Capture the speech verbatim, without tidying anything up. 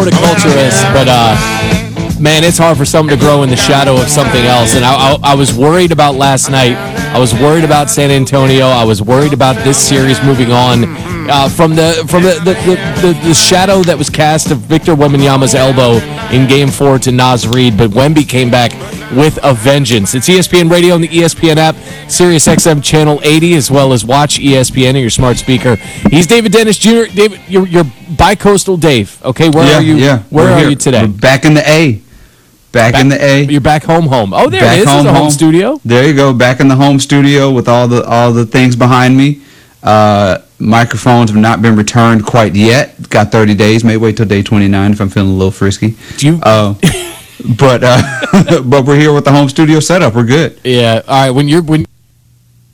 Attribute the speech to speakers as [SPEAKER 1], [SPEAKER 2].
[SPEAKER 1] Horticulturist, but uh, man, it's hard for someone to grow in the shadow of something else. And I, I, I was worried about last night. I was worried about San Antonio. I was worried about this series moving on uh, from the from the the, the, the the shadow that was cast of Victor Wembanyama's elbow in Game Four to Naz Reid. But Wemby came back with a vengeance. It's E S P N Radio and the E S P N app, Sirius X M Channel eighty, as well as watch E S P N on your smart speaker. He's David Dennis Junior David, you're, you're bi-coastal Dave. Okay, where
[SPEAKER 2] yeah,
[SPEAKER 1] are you?
[SPEAKER 2] Yeah,
[SPEAKER 1] where
[SPEAKER 2] We're
[SPEAKER 1] are
[SPEAKER 2] here.
[SPEAKER 1] you today?
[SPEAKER 2] We're back in the A. Back, back in the A.
[SPEAKER 1] You're back home, home. Oh, there
[SPEAKER 2] back
[SPEAKER 1] it is.
[SPEAKER 2] Home,
[SPEAKER 1] It's a home,
[SPEAKER 2] home
[SPEAKER 1] studio.
[SPEAKER 2] There you go. Back in the home studio with all the all the things behind me. Uh, microphones have not been returned quite yet. Got thirty days. May wait till day twenty-nine if I'm feeling a little frisky.
[SPEAKER 1] Do you?
[SPEAKER 2] Uh, but uh, but we're here with the home studio setup. We're good.
[SPEAKER 1] Yeah. All right. When you're when